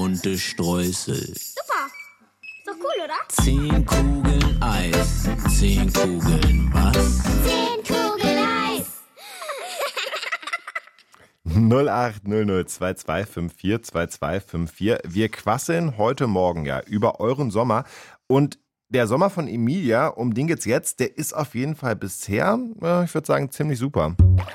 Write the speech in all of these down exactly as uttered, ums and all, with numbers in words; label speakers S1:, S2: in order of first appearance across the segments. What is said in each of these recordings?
S1: bunte Streusel.
S2: Super. Ist doch cool, oder?
S1: Zehn Kugeln Eis. Zehn Kugeln was?
S2: Zehn Kugeln Eis.
S3: null acht null null zwei zwei fünf vier zwei zwei fünf vier. Wir quasseln heute Morgen ja über euren Sommer. Und der Sommer von Emilia, um den geht's jetzt, der ist auf jeden Fall bisher, äh, ich würde sagen, ziemlich super.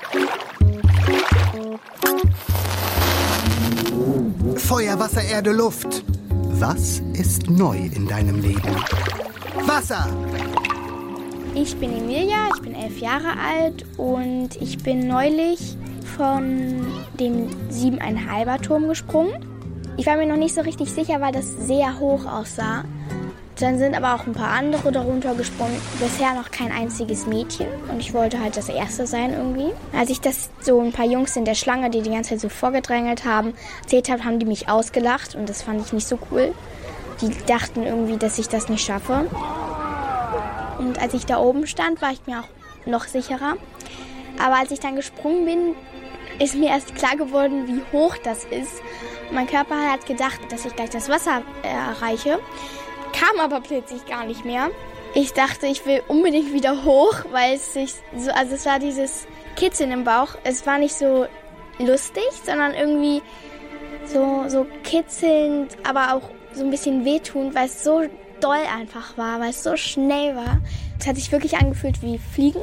S4: Feuer, Wasser, Erde, Luft. Was ist neu in deinem Leben? Wasser!
S5: Ich bin Emilia, ich bin elf Jahre alt und ich bin neulich von dem siebeneinhalber Turm gesprungen. Ich war mir noch nicht so richtig sicher, weil das sehr hoch aussah. Dann sind aber auch ein paar andere darunter gesprungen. Bisher noch kein einziges Mädchen. Und ich wollte halt das Erste sein irgendwie. Als ich das so ein paar Jungs in der Schlange, die die ganze Zeit so vorgedrängelt haben, erzählt habe, haben die mich ausgelacht. Und das fand ich nicht so cool. Die dachten irgendwie, dass ich das nicht schaffe. Und als ich da oben stand, war ich mir auch noch sicherer. Aber als ich dann gesprungen bin, ist mir erst klar geworden, wie hoch das ist. Mein Körper hat gedacht, dass ich gleich das Wasser erreiche. Kam aber plötzlich gar nicht mehr. Ich dachte, ich will unbedingt wieder hoch, weil es sich so, also es war dieses Kitzeln im Bauch. Es war nicht so lustig, sondern irgendwie so, so kitzelnd, aber auch so ein bisschen wehtun, weil es so doll einfach war, weil es so schnell war. Es hat sich wirklich angefühlt wie Fliegen.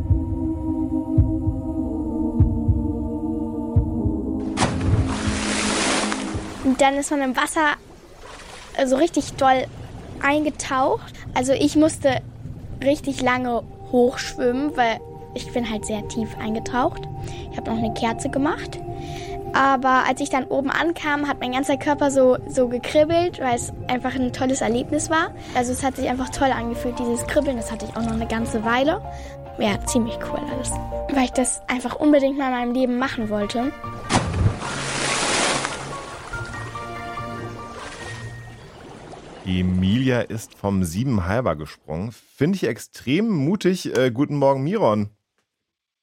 S5: Und dann ist man im Wasser so richtig doll eingetaucht. Also ich musste richtig lange hochschwimmen, weil ich bin halt sehr tief eingetaucht. Ich habe noch eine Kerze gemacht. Aber als ich dann oben ankam, hat mein ganzer Körper so, so gekribbelt, weil es einfach ein tolles Erlebnis war. Also es hat sich einfach toll angefühlt, dieses Kribbeln. Das hatte ich auch noch eine ganze Weile. Ja, ziemlich cool alles. Weil ich das einfach unbedingt mal in meinem Leben machen wollte.
S3: Emilia ist vom siebeneinhalber gesprungen. Finde ich extrem mutig. Äh, guten Morgen, Miron.